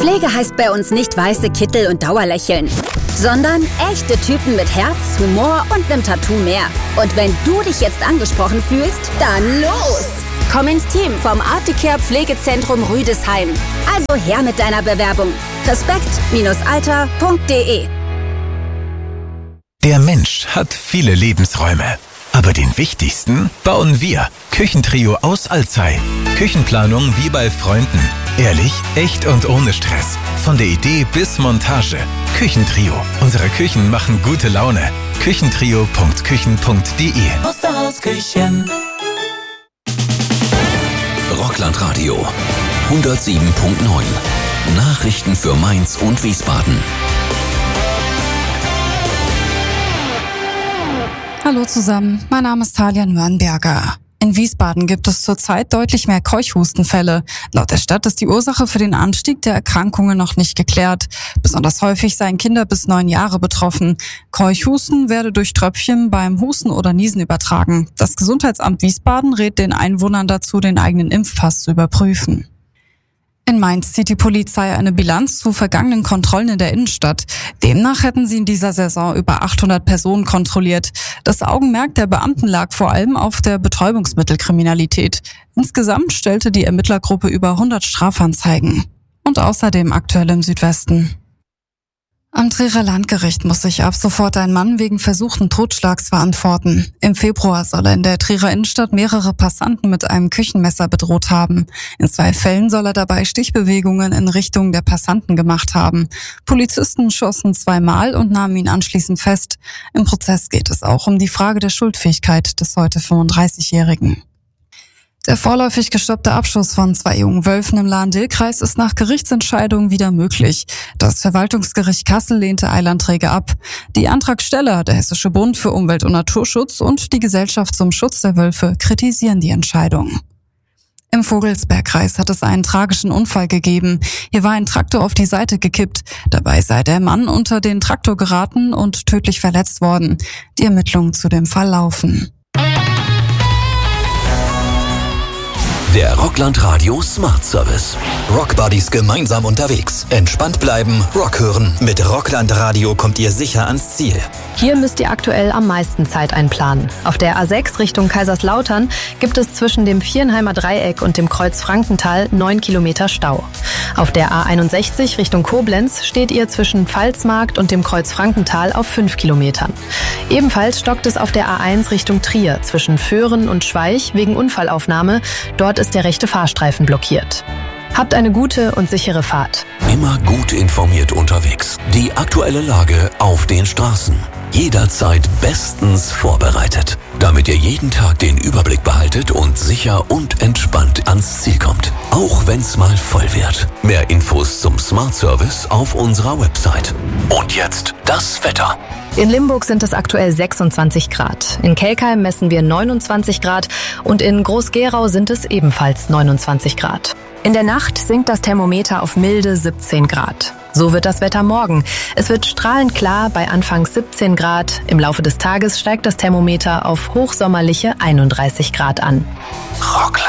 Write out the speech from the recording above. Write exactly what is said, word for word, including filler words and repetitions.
Pflege heißt bei uns nicht weiße Kittel und Dauerlächeln, sondern echte Typen mit Herz, Humor und nem Tattoo mehr. Und wenn du dich jetzt angesprochen fühlst, dann los! Komm ins Team vom Articare Pflegezentrum Rüdesheim. Also her mit deiner Bewerbung. respekt Alter punkt de. Der Mensch hat viele Lebensräume. Aber den wichtigsten bauen wir. Küchentrio aus Alzey. Küchenplanung wie bei Freunden. Ehrlich, echt und ohne Stress. Von der Idee bis Montage. Küchentrio. Unsere Küchen machen gute Laune. Küchentrio punkt küchen punkt de. Küchen. Rocklandradio hundertsieben Komma neun. Nachrichten für Mainz und Wiesbaden. Hallo zusammen, mein Name ist Talia Nürnberger. In Wiesbaden gibt es zurzeit deutlich mehr Keuchhustenfälle. Laut der Stadt ist die Ursache für den Anstieg der Erkrankungen noch nicht geklärt. Besonders häufig seien Kinder bis neun Jahre betroffen. Keuchhusten werde durch Tröpfchen beim Husten oder Niesen übertragen. Das Gesundheitsamt Wiesbaden rät den Einwohnern dazu, den eigenen Impfpass zu überprüfen. In Mainz zieht die Polizei eine Bilanz zu vergangenen Kontrollen in der Innenstadt. Demnach hätten sie in dieser Saison über achthundert Personen kontrolliert. Das Augenmerk der Beamten lag vor allem auf der Betäubungsmittelkriminalität. Insgesamt stellte die Ermittlergruppe über hundert Strafanzeigen. Und außerdem aktuell im Südwesten. Am Trierer Landgericht muss sich ab sofort ein Mann wegen versuchten Totschlags verantworten. Im Februar soll er in der Trierer Innenstadt mehrere Passanten mit einem Küchenmesser bedroht haben. In zwei Fällen soll er dabei Stichbewegungen in Richtung der Passanten gemacht haben. Polizisten schossen zweimal und nahmen ihn anschließend fest. Im Prozess geht es auch um die Frage der Schuldfähigkeit des heute fünfunddreißigjährigen. Der vorläufig gestoppte Abschuss von zwei jungen Wölfen im Lahn-Dill-Kreis ist nach Gerichtsentscheidung wieder möglich. Das Verwaltungsgericht Kassel lehnte Eilanträge ab. Die Antragsteller, der Hessische Bund für Umwelt- und Naturschutz und die Gesellschaft zum Schutz der Wölfe, kritisieren die Entscheidung. Im Vogelsbergkreis hat es einen tragischen Unfall gegeben. Hier war ein Traktor auf die Seite gekippt. Dabei sei der Mann unter den Traktor geraten und tödlich verletzt worden. Die Ermittlungen zu dem Fall laufen. Der Rocklandradio Smart Service. Rockbuddies gemeinsam unterwegs. Entspannt bleiben, Rock hören. Mit Rocklandradio kommt ihr sicher ans Ziel. Hier müsst ihr aktuell am meisten Zeit einplanen. Auf der A sechs Richtung Kaiserslautern gibt es zwischen dem Vierenheimer Dreieck und dem Kreuz Frankenthal neun Kilometer Stau. Auf der A einundsechzig Richtung Koblenz steht ihr zwischen Pfalzmarkt und dem Kreuz Frankenthal auf fünf Kilometern. Ebenfalls stockt es auf der A eins Richtung Trier zwischen Föhren und Schweich wegen Unfallaufnahme. Dort ist der rechte Fahrstreifen blockiert. Habt eine gute und sichere Fahrt. Immer gut informiert unterwegs. Die aktuelle Lage auf den Straßen. Jederzeit bestens vorbereitet, damit ihr jeden Tag den Überblick behaltet und sicher und entspannt ans Ziel kommt. Auch wenn's mal voll wird. Mehr Infos zum Smart Service auf unserer Website. Und jetzt das Wetter. In Limburg sind es aktuell sechsundzwanzig Grad. In Kelkheim messen wir neunundzwanzig Grad und in Groß-Gerau sind es ebenfalls neunundzwanzig Grad. In der Nacht sinkt das Thermometer auf milde siebzehn Grad. So wird das Wetter morgen. Es wird strahlend klar bei anfangs siebzehn Grad. Im Laufe des Tages steigt das Thermometer auf hochsommerliche einunddreißig Grad an. Rockland.